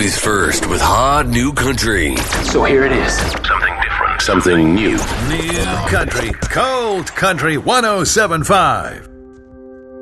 always first with hot new country. So here it is. Something different. Something new. New country. Cold Country 107.5.